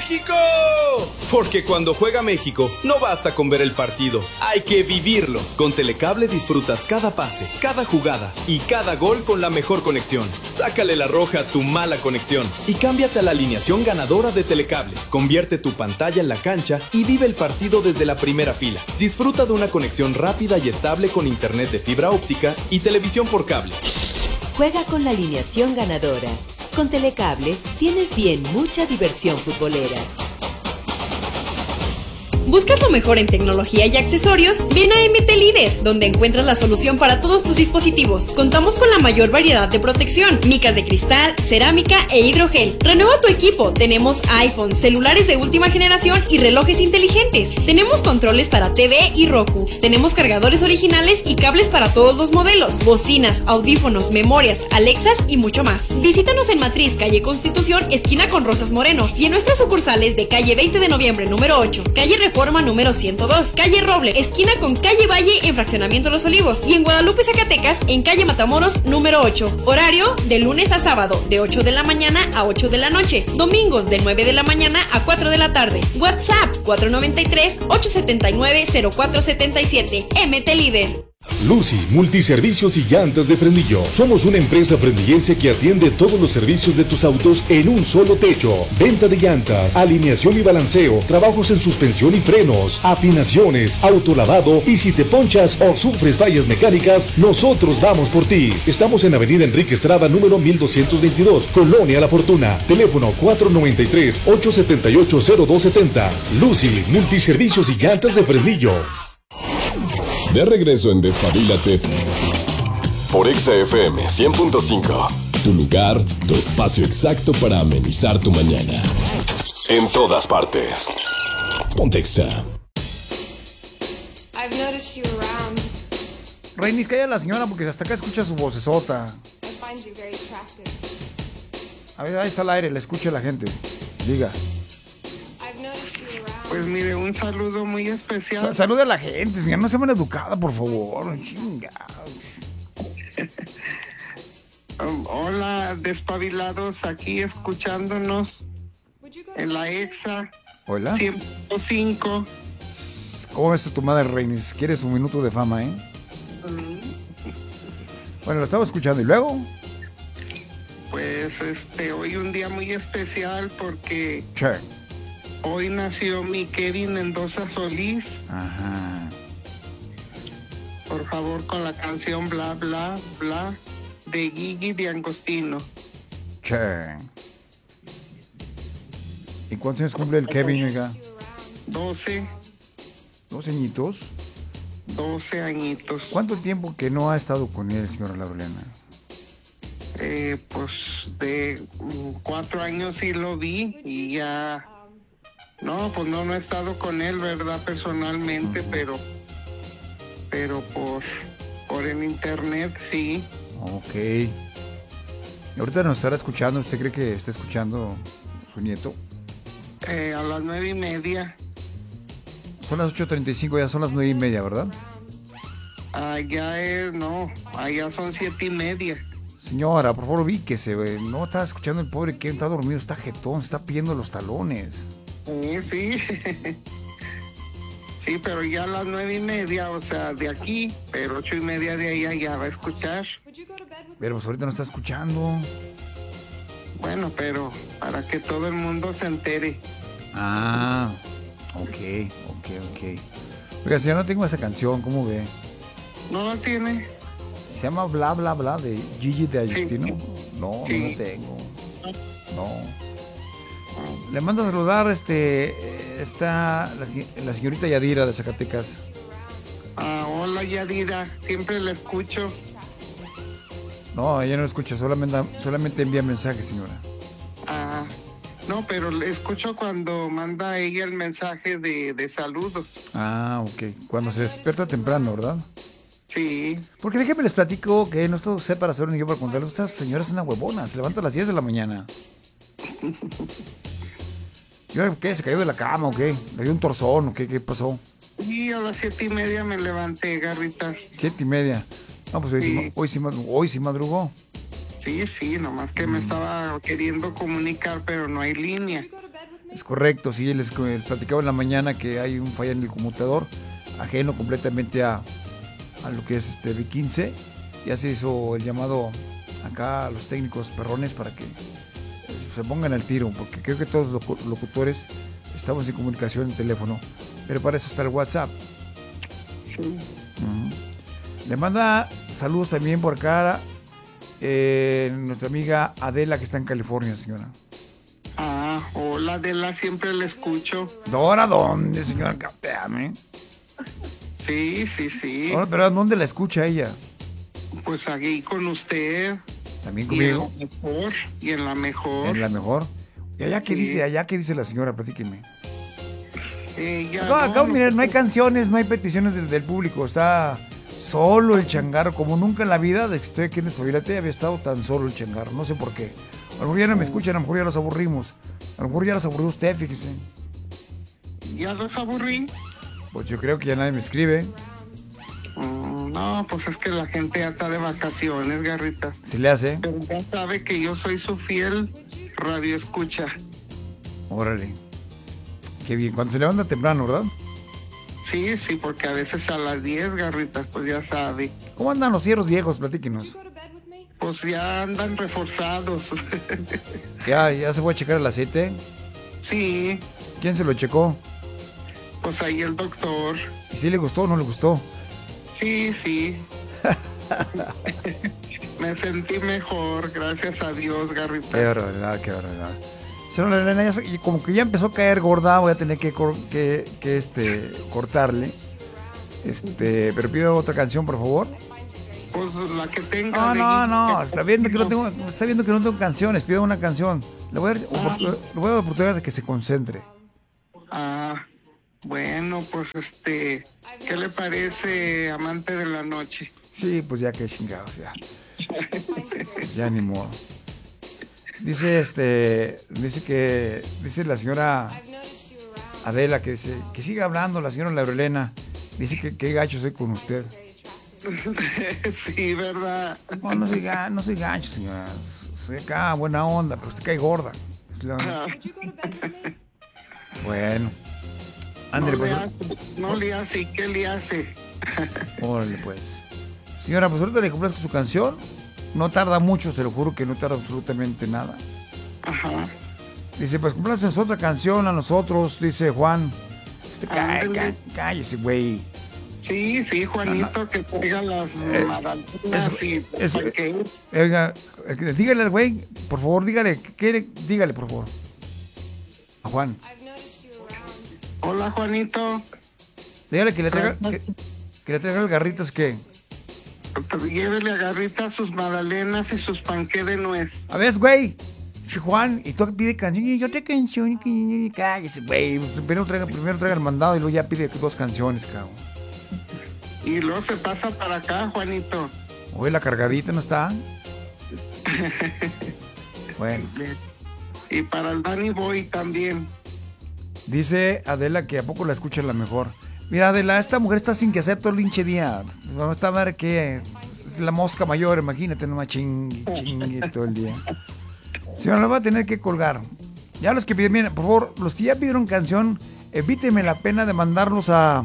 México! Porque cuando juega México, no basta con ver el partido, hay que vivirlo. Con Telecable disfrutas cada pase, cada jugada y cada gol con la mejor conexión. Sácale la roja a tu mala conexión y cámbiate a la alineación ganadora de Telecable. Convierte tu pantalla en la cancha y vive el partido desde la primera fila. Disfruta de una conexión rápida y estable con internet de fibra óptica y televisión por cable. Juega con la alineación ganadora. Con Telecable tienes bien mucha diversión futbolera. ¿Buscas lo mejor en tecnología y accesorios? Ven a MT Líder, donde encuentras la solución para todos tus dispositivos. Contamos con la mayor variedad de protección, micas de cristal, cerámica e hidrogel. Renueva tu equipo. Tenemos iPhone, celulares de última generación y relojes inteligentes. Tenemos controles para TV y Roku. Tenemos cargadores originales y cables para todos los modelos, bocinas, audífonos, memorias, Alexas y mucho más. Visítanos en Matriz, calle Constitución, esquina con Rosas Moreno, y en nuestras sucursales de calle 20 de noviembre número 8, calle Reforma número 102, calle Roble, esquina con calle Valle en Fraccionamiento Los Olivos, y en Guadalupe, Zacatecas, en calle Matamoros número 8. Horario de lunes a sábado, de 8 de la mañana a 8 de la noche. Domingos de 9 de la mañana a 4 de la tarde. WhatsApp 493-879-0477. MT Líder. Lucy, multiservicios y llantas de Fresnillo. Somos una empresa fresnillense que atiende todos los servicios de tus autos en un solo techo. Venta de llantas, alineación y balanceo, trabajos en suspensión y frenos, afinaciones, autolavado, y si te ponchas o sufres fallas mecánicas, nosotros vamos por ti. Estamos en Avenida Enrique Estrada, número 1222, Colonia La Fortuna. Teléfono 493-878-0270. Lucy, multiservicios y llantas de Fresnillo. De regreso en Despabilate por Exa FM 100.5. Tu lugar, tu espacio exacto para amenizar tu mañana. En todas partes. Ponte Exa. Rainis, calla a la señora porque hasta acá escucha su vocesota. A ver, ahí está el aire, le escucha la gente. Diga. Pues mire, un saludo muy especial. Saluda a la gente, señora, no sea mal educada, por favor. Chingados. Hola, despabilados, aquí escuchándonos en la Exa. Hola. 105. ¿Cómo ves tu madre, Rainis? ¿Quieres un minuto de fama, eh? Bueno, lo estaba escuchando, ¿y luego? Pues hoy un día muy especial porque... Che. Hoy nació mi Kevin Mendoza Solís. Ajá. Por favor, con la canción Bla Bla Bla de Gigi de Angostino. Che. ¿Y cuántos años cumple el Kevin, oiga? 12. ¿12 añitos? 12 añitos. ¿Cuánto tiempo que no ha estado con él, señora Laurelena? Pues de 4 años sí lo vi y ya... No, pues no he estado con él, ¿verdad? Personalmente, pero por el internet, sí. Ok. ¿Y ahorita nos estará escuchando? ¿Usted cree que está escuchando su nieto? A las 9:30. Son las 8:35, ya son las 9:30, ¿verdad? Allá son 7:30. Señora, por favor, ubíquese, güey. No está escuchando el pobre que está dormido, está jetón, está pidiendo los talones. Sí. Sí, pero ya a las 9:30, o sea, de aquí, pero 8:30 de allá ya va a escuchar. Pero pues ahorita no está escuchando. Bueno, pero para que todo el mundo se entere. Ah, ok. Oiga, si ya no tengo esa canción, ¿cómo ve? ¿No la tiene? Se llama Bla Bla Bla de Gigi de Agostino. Sí. No, Sí. no la tengo. No. Le mando a saludar está la señorita Yadira de Zacatecas. Hola Yadira, siempre la escucho. No, ella no escucha, solamente envía mensajes, señora. No, pero le escucho cuando manda ella el mensaje de saludos. Ah, ok. Cuando se despierta temprano, ¿verdad? Sí. Porque déjenme les platico que no esto sé para saber ni yo para contarles. Esta señora es una huevona, se levanta a las 10 de la mañana. ¿Qué? ¿Se cayó de la cama o qué? ¿Le dio un torzón o qué? ¿Qué pasó? Y a las 7:30 me levanté, garritas. 7:30. No, pues hoy sí madrugó. Sí, nomás que me estaba queriendo comunicar, pero no hay línea. Es correcto, sí, les platicaba en la mañana que hay un falla en el conmutador, ajeno completamente a lo que es B15. Ya se hizo el llamado acá a los técnicos perrones para que se pongan al tiro, porque creo que todos los locutores estamos en comunicación en teléfono, pero para eso está el WhatsApp. Sí. Le manda saludos también por acá nuestra amiga Adela, que está en California, señora. Ah, hola Adela, siempre la escucho. ¿Dora dónde, señora? Capteame. Sí, sí, sí. Ahora, pero ¿dónde la escucha ella? Pues aquí con usted. ¿También conmigo? Y en la mejor. ¿En la mejor? ¿Y allá qué Sí. dice? ¿Allá qué dice la señora? Platíqueme. Ya Acá, miren, no hay canciones, no hay peticiones del público. Está solo el changarro, como nunca en la vida de que estoy aquí en Espabilate había estado tan solo el changarro. No sé por qué. A lo mejor ya no me escuchan, a lo mejor ya los aburrimos. A lo mejor ya los aburrió usted, fíjese. ¿Ya los aburrí? Pues yo creo que ya nadie me escribe. No, pues es que la gente ya está de vacaciones, Garritas. ¿Se le hace? Pero ya sabe que yo soy su fiel radio escucha. Órale. Qué bien. Cuando se levanta temprano, ¿verdad? Sí, sí, porque a veces a las 10, Garritas, pues ya sabe. ¿Cómo andan los cierros viejos? Platíquenos. Pues ya andan reforzados. ¿Ya se fue a checar el aceite? Sí, ¿Quién se lo checó? pues ahí el doctor. ¿Y si le gustó o no le gustó? Sí, sí. Me sentí mejor, gracias a Dios, Garritas. Qué barbaridad, qué barbaridad. Señora Elena, como que ya empezó a caer gorda, voy a tener que cortarle. Pero pido otra canción, por favor. Pues la que tenga. No, está viendo que no tengo canciones, pido una canción. Le voy a dar la oportunidad de que se concentre. Ah, bueno, pues ¿qué le parece, Amante de la Noche? Sí, pues ya que chingados, ya. Ya ni modo. Dice la señora Adela que siga hablando la señora Laurelena. Dice que qué gacho soy con usted. Sí, ¿verdad? No soy gacho, señora. Soy acá buena onda, pero usted cae gorda. Bueno. Ándale, pues. No le hace, ¿qué le hace? Órale, pues. Señora, pues ahorita le complazco su canción. No tarda mucho, se lo juro que no tarda absolutamente nada. Ajá. Dice, pues complácenos otra canción a nosotros, dice Juan. Cállese, güey. Sí, Juanito, no. Que traiga las magdalenas y panqueques. Dígale al güey, por favor, dígale, por favor. A Juan. Hola, Juanito. Dígale que le traiga el Garritas que... Llévele a Garritas sus magdalenas y sus panqués de nuez. A ver, güey. Juan, y tú pide canción y yo te canción. Cállese, güey. Primero traiga el mandado y luego ya pide 2 canciones, cabrón. Y luego se pasa para acá, Juanito. Oye, la cargadita no está. Bueno. Y para el Danny Boy también. Dice Adela que a poco la escucha la mejor. Mira, Adela, esta mujer está sin que hacer todo el hinche día. Esta madre que es la mosca mayor, imagínate, nomás chingue todo el día. Señora, la va a tener que colgar. Ya los que piden, miren, por favor, los que ya pidieron canción, evítenme la pena de mandarlos a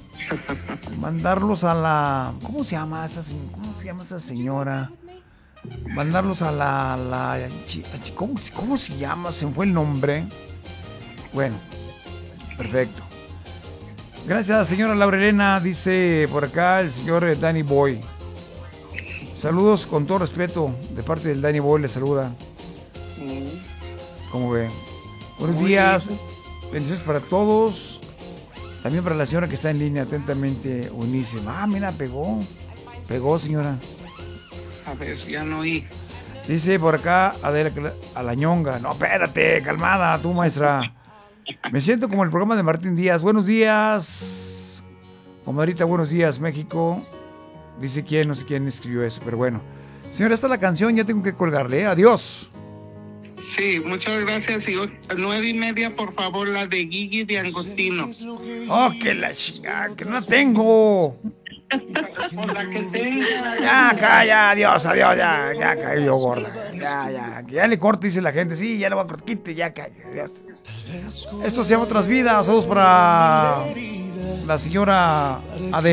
la... ¿Cómo se llama esa señora? Mandarlos a la ¿cómo se llama? Se me fue el nombre. Bueno, perfecto. Gracias, señora Laurelena, dice por acá el señor Danny Boy. Saludos con todo respeto, de parte del Danny Boy le saluda. ¿Cómo ve? Buenos días, bendiciones para todos. También para la señora que está en línea, atentamente, Unísima. Mira, pegó, señora. A ver, ya no oí. Dice por acá Adela a la ñonga. No, espérate, calmada, tú, maestra. Me siento como el programa de Martín Díaz. Buenos días, comadrita, buenos días, México. Dice quién, no sé quién escribió eso, pero bueno. Señora, esta es la canción, ya tengo que colgarle. Adiós. Sí, muchas gracias. Y 9:30, por favor, la de Guigui de Angostino. Oh, que la chingada, que no la tengo. Por la que tenga. Ya, adiós, ya cayó gorda. Ya le corto, dice la gente. Sí, ya lo voy a cortar, quite, ya calla, adiós. Esto se llama Otras Vidas. Saludos para la señora Adela.